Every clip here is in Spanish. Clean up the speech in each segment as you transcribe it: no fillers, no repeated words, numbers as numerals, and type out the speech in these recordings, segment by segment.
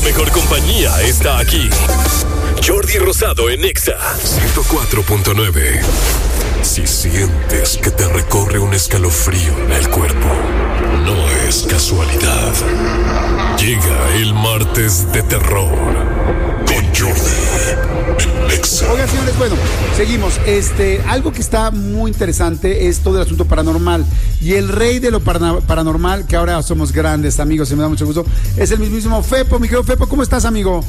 mejor compañía está aquí. Jordi Rosado en Exa 104.9. Si sientes que te recorre un escalofrío en el cuerpo, no es casualidad. Llega el martes de terror con Jordi en Exa. Oigan, señores, bueno, seguimos. Algo que está muy interesante es todo el asunto paranormal. Y el rey de lo paranormal, que ahora somos grandes amigos y me da mucho gusto, es el mismísimo Fepo. Mi querido Fepo, ¿cómo estás, amigo?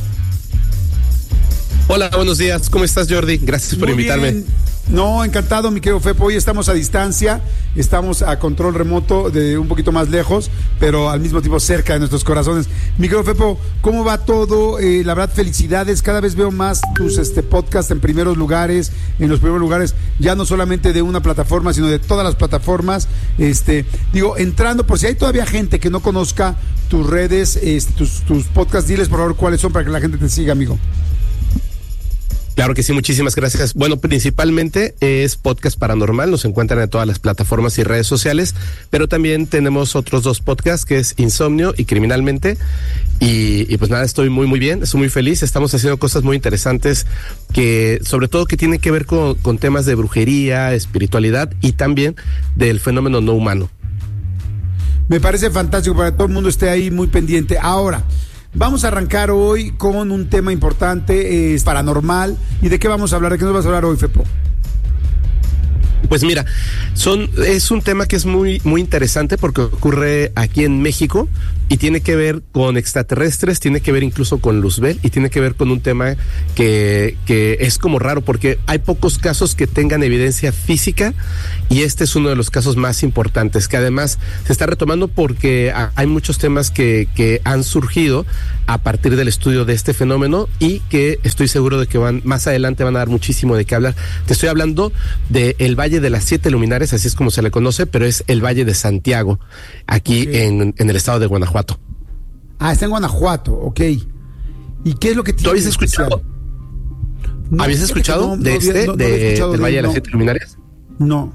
Hola, buenos días. ¿Cómo estás, Jordi? Gracias por invitarme. Bien. No, encantado, mi querido Fepo. Hoy estamos a distancia, estamos a control remoto de un poquito más lejos, pero al mismo tiempo cerca de nuestros corazones. Mi querido Fepo, ¿cómo va todo? La verdad, felicidades. Cada vez veo más tus podcasts en primeros lugares, en los primeros lugares, ya no solamente de una plataforma, sino de todas las plataformas. Entrando, por si hay todavía gente que no conozca tus redes, tus podcasts, diles por favor cuáles son para que la gente te siga, amigo. Claro que sí, muchísimas gracias. Bueno, principalmente es Podcast Paranormal, nos encuentran en todas las plataformas y redes sociales, pero también tenemos otros dos podcasts que es Insomnio y Criminalmente. Y pues nada, estoy muy bien, estoy muy feliz, estamos haciendo cosas muy interesantes que sobre todo que tienen que ver con temas de brujería, espiritualidad y también del fenómeno no humano. Me parece fantástico para que todo el mundo esté ahí muy pendiente. Ahora, vamos a arrancar hoy con un tema importante, paranormal. ¿Y de qué vamos a hablar? ¿De qué nos vas a hablar hoy, Fepo? Pues mira, es un tema que es muy interesante porque ocurre aquí en México y tiene que ver con extraterrestres, tiene que ver incluso con Luzbel y tiene que ver con un tema que es como raro porque hay pocos casos que tengan evidencia física y este es uno de los casos más importantes que además se está retomando porque hay muchos temas que han surgido a partir del estudio de este fenómeno y que estoy seguro de que más adelante van a dar muchísimo de qué hablar. Te estoy hablando del Valle de las 7 Luminares, así es como se le conoce, pero es el Valle de Santiago, aquí en el estado de Guanajuato. Ah, está en Guanajuato, ok. ¿Y qué es lo que tiene? ¿Tú habías escuchado? No, ¿Habías escuchado del Valle de las 7 Luminares? No.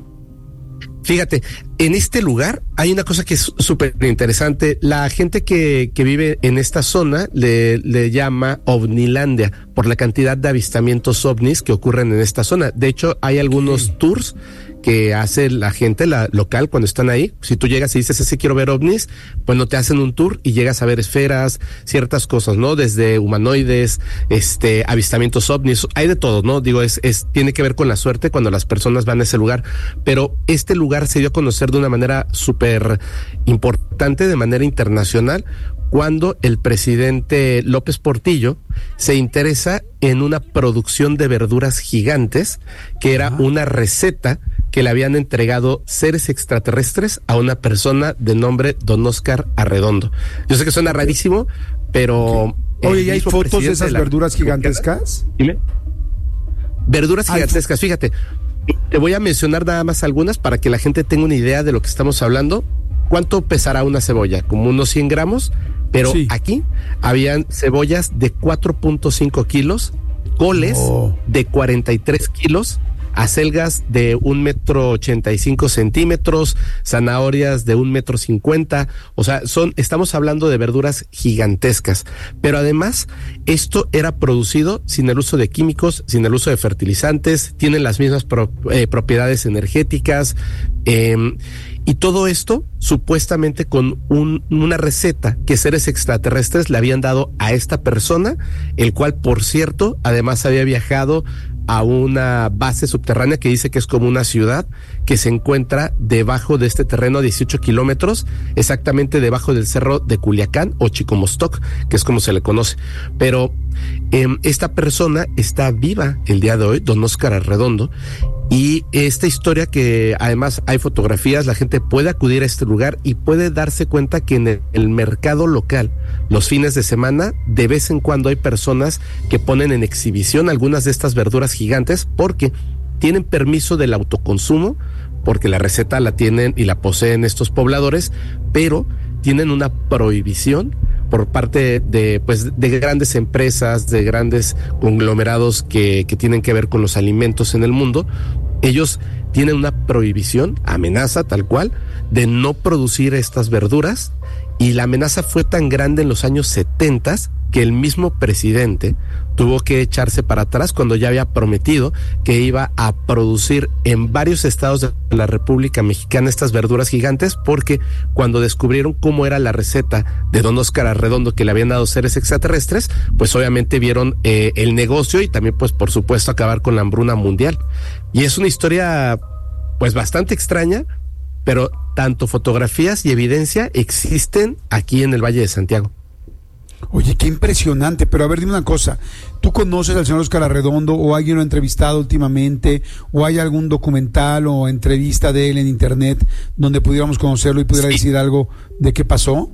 Fíjate, en este lugar hay una cosa que es súper interesante. La gente que vive en esta zona le llama Ovnilandia por la cantidad de avistamientos ovnis que ocurren en esta zona. De hecho, hay algunos tours que hace la gente local cuando están ahí. Si tú llegas y dices, sí quiero ver ovnis, pues no te hacen un tour y llegas a ver esferas, ciertas cosas, ¿no? Desde humanoides, avistamientos ovnis, hay de todo, ¿no? Digo, tiene que ver con la suerte cuando las personas van a ese lugar, pero este lugar se dio a conocer de una manera súper importante, de manera internacional, cuando el presidente López Portillo se interesa en una producción de verduras gigantes, que era una receta que le habían entregado seres extraterrestres a una persona de nombre Don Oscar Arredondo. Yo sé que suena rarísimo, pero... Oye, ¿y hay fotos de esas verduras gigantescas? Dime. Verduras gigantescas, fíjate. Te voy a mencionar nada más algunas para que la gente tenga una idea de lo que estamos hablando. ¿Cuánto pesará una cebolla? Como unos 100 gramos, pero sí. Aquí habían cebollas de 4.5 kilos, coles de 43 kilos, acelgas de 1,85 metros, zanahorias de 1,50 metros, o sea, estamos hablando de verduras gigantescas, pero además esto era producido sin el uso de químicos, sin el uso de fertilizantes, tienen las mismas propiedades energéticas, y todo esto supuestamente con una receta que seres extraterrestres le habían dado a esta persona, el cual, por cierto, además había viajado a una base subterránea que dice que es como una ciudad que se encuentra debajo de este terreno a 18 kilómetros, exactamente debajo del cerro de Culiacán o Chicomostoc, que es como se le conoce. Pero esta persona está viva el día de hoy, Don Oscar Arredondo, y esta historia que además hay fotografías, la gente puede acudir a este lugar y puede darse cuenta que en el mercado local, los fines de semana, de vez en cuando hay personas que ponen en exhibición algunas de estas verduras gigantes porque tienen permiso del autoconsumo, porque la receta la tienen y la poseen estos pobladores, pero tienen una prohibición por parte de grandes empresas, de grandes conglomerados que tienen que ver con los alimentos en el mundo. Ellos tienen una prohibición, amenaza tal cual, de no producir estas verduras y la amenaza fue tan grande en los años 70 que el mismo presidente tuvo que echarse para atrás cuando ya había prometido que iba a producir en varios estados de la República Mexicana estas verduras gigantes, porque cuando descubrieron cómo era la receta de don Óscar Arredondo que le habían dado seres extraterrestres, pues obviamente vieron el negocio y también pues por supuesto acabar con la hambruna mundial. Y es una historia pues bastante extraña, pero tanto fotografías y evidencia existen aquí en el Valle de Santiago. Oye, qué impresionante, pero a ver, dime una cosa, ¿tú conoces al señor Óscar Arredondo o alguien lo ha entrevistado últimamente o hay algún documental o entrevista de él en internet donde pudiéramos conocerlo y pudiera decir algo de qué pasó?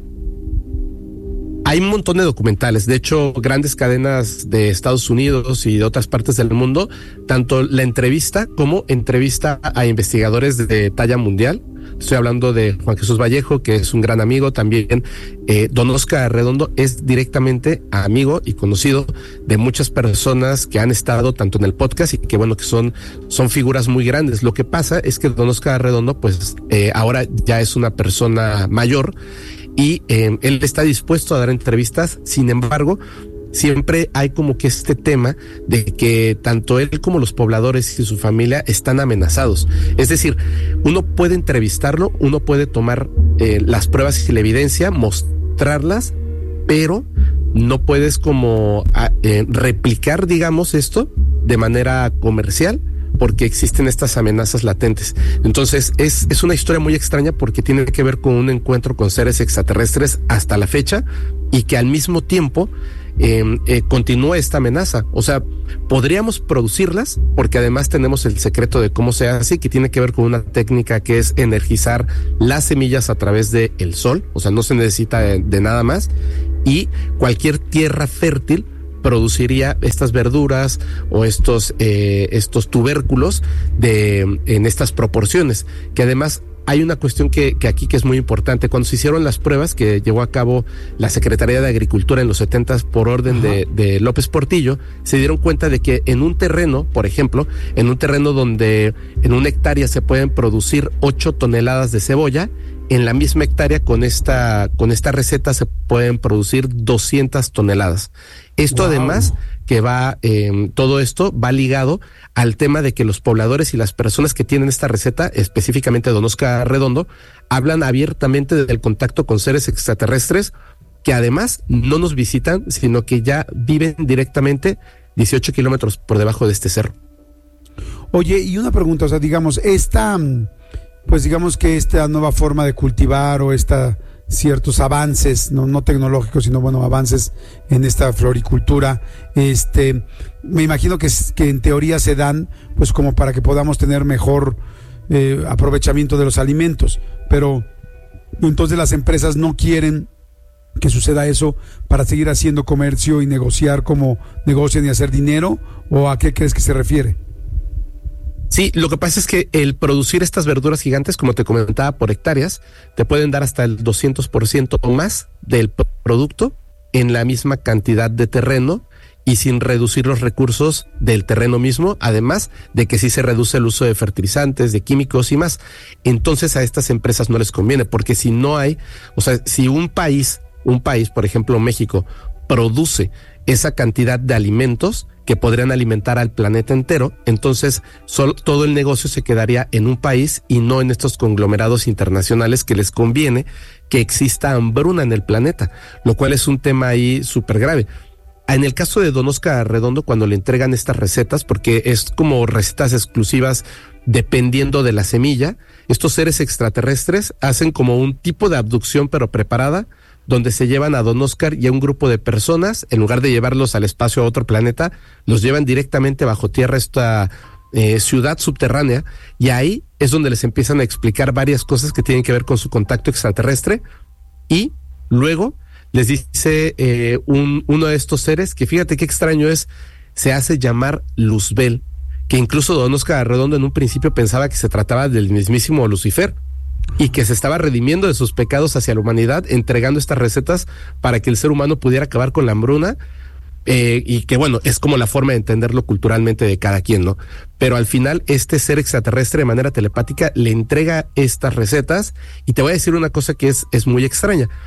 Hay un montón de documentales, de hecho grandes cadenas de Estados Unidos y de otras partes del mundo, tanto la entrevista como entrevista a investigadores de talla mundial. Estoy hablando de Juan Jesús Vallejo, que es un gran amigo también. Don Óscar Arredondo es directamente amigo y conocido de muchas personas que han estado tanto en el podcast y que bueno, que son figuras muy grandes. Lo que pasa es que don Óscar Arredondo pues ahora ya es una persona mayor y él está dispuesto a dar entrevistas. Sin embargo, siempre hay como que este tema de que tanto él como los pobladores y su familia están amenazados. Es decir, uno puede entrevistarlo, uno puede tomar las pruebas y la evidencia, mostrarlas, pero no puedes como replicar, digamos, esto de manera comercial, porque existen estas amenazas latentes. Entonces es una historia muy extraña porque tiene que ver con un encuentro con seres extraterrestres hasta la fecha y que al mismo tiempo continúa esta amenaza. O sea, podríamos producirlas porque además tenemos el secreto de cómo se hace, que tiene que ver con una técnica que es energizar las semillas a través del sol. O sea, no se necesita de nada más, y cualquier tierra fértil produciría estas verduras o estos tubérculos en estas proporciones, que además hay una cuestión que aquí que es muy importante. Cuando se hicieron las pruebas que llevó a cabo la Secretaría de Agricultura en los 70s por orden de López Portillo, se dieron cuenta de que en un terreno, por ejemplo, en un terreno donde en una hectárea se pueden producir 8 toneladas de cebolla, en la misma hectárea con esta receta se pueden producir 200 toneladas. Esto además que va, todo esto va ligado al tema de que los pobladores y las personas que tienen esta receta, específicamente don Óscar Arredondo, hablan abiertamente del contacto con seres extraterrestres que además no nos visitan, sino que ya viven directamente 18 kilómetros por debajo de este cerro. Oye, y una pregunta, o sea, digamos, pues digamos que esta nueva forma de cultivar o ciertos avances, no tecnológicos, sino bueno, avances en esta floricultura, me imagino que en teoría se dan pues como para que podamos tener mejor aprovechamiento de los alimentos, pero entonces las empresas no quieren que suceda eso para seguir haciendo comercio y negociar como negocian y hacer dinero, ¿o a qué crees que se refiere? Sí, lo que pasa es que el producir estas verduras gigantes, como te comentaba, por hectáreas, te pueden dar hasta el 200% o más del producto en la misma cantidad de terreno y sin reducir los recursos del terreno mismo, además de que sí se reduce el uso de fertilizantes, de químicos y más. Entonces a estas empresas no les conviene, porque si no hay, o sea, si un país, por ejemplo México, produce esa cantidad de alimentos que podrían alimentar al planeta entero, entonces todo el negocio se quedaría en un país y no en estos conglomerados internacionales que les conviene que exista hambruna en el planeta, lo cual es un tema ahí súper grave. En el caso de don Óscar Arredondo, cuando le entregan estas recetas, porque es como recetas exclusivas dependiendo de la semilla, estos seres extraterrestres hacen como un tipo de abducción pero preparada, donde se llevan a don Óscar y a un grupo de personas, en lugar de llevarlos al espacio a otro planeta, los llevan directamente bajo tierra a esta ciudad subterránea, y ahí es donde les empiezan a explicar varias cosas que tienen que ver con su contacto extraterrestre, y luego les dice uno de estos seres, que fíjate qué extraño es, se hace llamar Luzbel, que incluso don Óscar Arredondo en un principio pensaba que se trataba del mismísimo Lucifer, y que se estaba redimiendo de sus pecados hacia la humanidad, entregando estas recetas para que el ser humano pudiera acabar con la hambruna, y que bueno, es como la forma de entenderlo culturalmente de cada quien, ¿no? Pero al final este ser extraterrestre de manera telepática le entrega estas recetas, y te voy a decir una cosa que es muy extraña.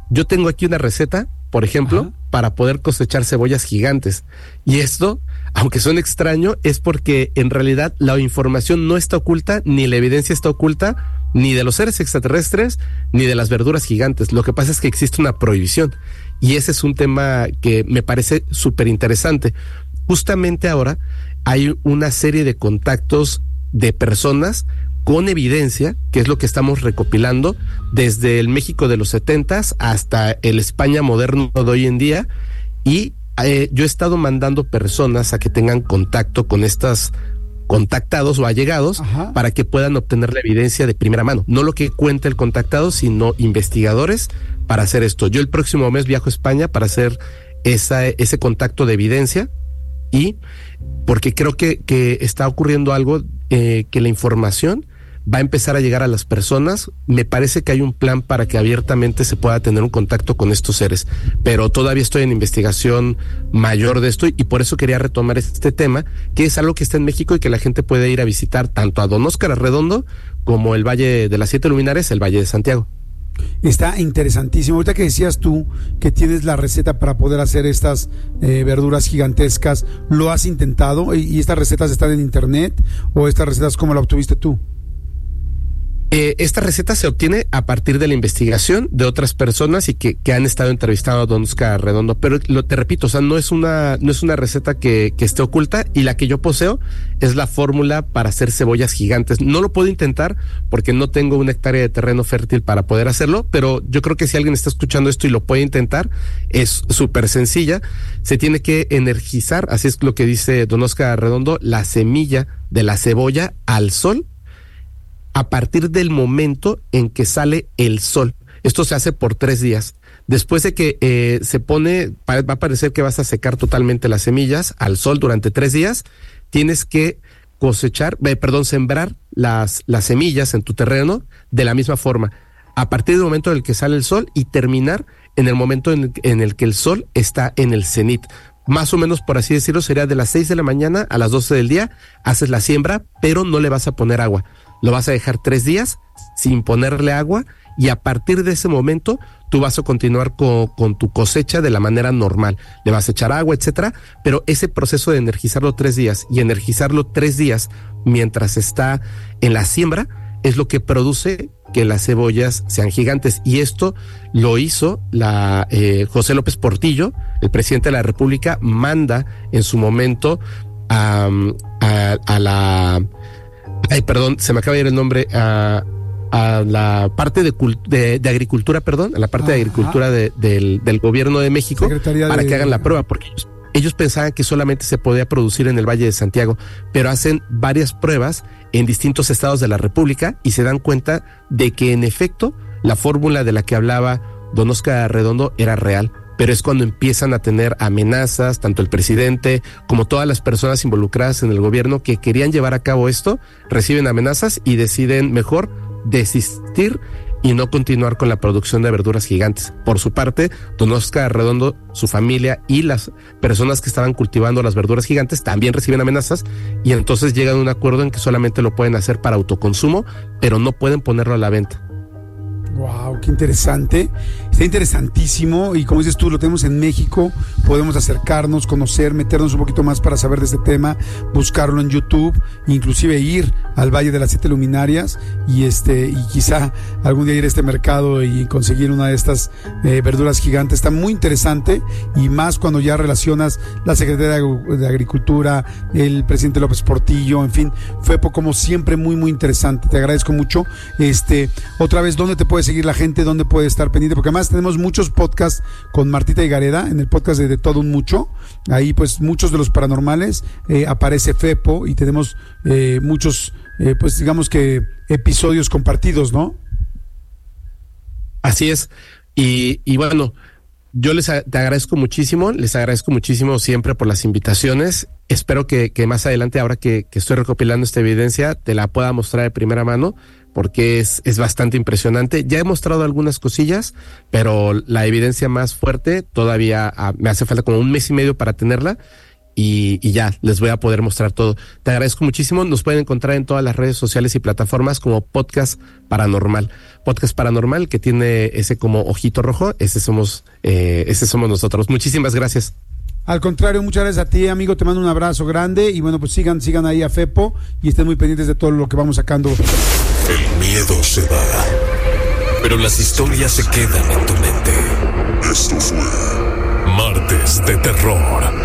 yo tengo aquí una receta, por ejemplo, para poder cosechar cebollas gigantes. Y esto, aunque suene extraño, es porque en realidad la información no está oculta, ni la evidencia está oculta, ni de los seres extraterrestres, ni de las verduras gigantes. Lo que pasa es que existe una prohibición. Y ese es un tema que me parece súper interesante. Justamente ahora hay una serie de contactos de personas con evidencia, que es lo que estamos recopilando desde el México de los 70s hasta el España moderno de hoy en día, y yo he estado mandando personas a que tengan contacto con estas contactados o allegados para que puedan obtener la evidencia de primera mano, no lo que cuenta el contactado, sino investigadores para hacer esto. Yo el próximo mes viajo a España para hacer ese contacto de evidencia, y porque creo que está ocurriendo algo, que la información va a empezar a llegar a las personas. Me parece que hay un plan para que abiertamente se pueda tener un contacto con estos seres, pero todavía estoy en investigación mayor de esto, y por eso quería retomar este tema, que es algo que está en México y que la gente puede ir a visitar, tanto a Don Óscar Arredondo como el Valle de las Siete Luminarias, el Valle de Santiago. Está interesantísimo. Ahorita que decías tú que tienes la receta para poder hacer estas verduras gigantescas, ¿lo has intentado? ¿Y estas recetas están en internet? ¿O estas recetas cómo la obtuviste tú? Esta receta se obtiene a partir de la investigación de otras personas y que han estado entrevistando a Don Óscar Arredondo, pero te repito, o sea, no es una receta que esté oculta, y la que yo poseo es la fórmula para hacer cebollas gigantes. No lo puedo intentar porque no tengo una hectárea de terreno fértil para poder hacerlo, pero yo creo que si alguien está escuchando esto y lo puede intentar, es súper sencilla. Se tiene que energizar, así es lo que dice Don Óscar Arredondo, la semilla de la cebolla al sol, a partir del momento en que sale el sol. Esto se hace por 3 días. Después de que se pone, va a parecer que vas a secar totalmente las semillas al sol durante 3 días, tienes que sembrar las semillas en tu terreno de la misma forma, a partir del momento en el que sale el sol, y terminar en el momento en el que el sol está en el cenit. Más o menos, por así decirlo, sería de las 6 de la mañana a las 12 del día, haces la siembra, pero no le vas a poner agua. Lo vas a dejar 3 días sin ponerle agua, y a partir de ese momento tú vas a continuar con tu cosecha de la manera normal. Le vas a echar agua, etcétera, pero ese proceso de energizarlo 3 días y energizarlo 3 días mientras está en la siembra es lo que produce que las cebollas sean gigantes. Y esto lo hizo José López Portillo, el presidente de la República, manda en su momento a la... Ay, perdón, se me acaba de ir el nombre, a la parte de agricultura, a la parte de agricultura del gobierno de México, para que hagan la prueba, porque ellos pensaban que solamente se podía producir en el Valle de Santiago, pero hacen varias pruebas en distintos estados de la República y se dan cuenta de que en efecto la fórmula de la que hablaba Don Óscar Arredondo era real. Pero es cuando empiezan a tener amenazas, tanto el presidente como todas las personas involucradas en el gobierno que querían llevar a cabo esto, reciben amenazas y deciden mejor desistir y no continuar con la producción de verduras gigantes. Por su parte, Don Óscar Arredondo, su familia y las personas que estaban cultivando las verduras gigantes también reciben amenazas, y entonces llegan a un acuerdo en que solamente lo pueden hacer para autoconsumo, pero no pueden ponerlo a la venta. Wow, qué interesante. Está interesantísimo, y como dices tú, lo tenemos en México. Podemos acercarnos, conocer, meternos un poquito más para saber de este tema, buscarlo en YouTube, inclusive ir al Valle de las Siete Luminarias y quizá algún día ir a este mercado y conseguir una de estas verduras gigantes. Está muy interesante, y más cuando ya relacionas la Secretaría de Agricultura, el presidente López Portillo, en fin, fue como siempre muy muy interesante. Te agradezco mucho. Otra vez, ¿dónde te puede seguir la gente? ¿Dónde puede estar pendiente? Porque además tenemos muchos podcasts con Martita Higareda, en el podcast de Todo un Mucho. Ahí pues muchos de los paranormales, aparece Fepo, y tenemos muchos, pues digamos que episodios compartidos, ¿no? Así es. Y bueno, yo te agradezco muchísimo, les agradezco muchísimo siempre por las invitaciones. Espero que más adelante, ahora que estoy recopilando esta evidencia, te la pueda mostrar de primera mano, porque es bastante impresionante. Ya he mostrado algunas cosillas, pero la evidencia más fuerte todavía me hace falta como 1 mes y medio para tenerla, y ya les voy a poder mostrar todo. Te agradezco muchísimo. Nos pueden encontrar en todas las redes sociales y plataformas como Podcast Paranormal. Podcast Paranormal, que tiene ese como ojito rojo, ese somos nosotros. Muchísimas gracias. Al contrario, muchas gracias a ti, amigo. Te mando un abrazo grande y bueno, pues sigan ahí a Fepo y estén muy pendientes de todo lo que vamos sacando. El miedo se va, pero las historias se quedan en tu mente. Esto fue Martes de Terror.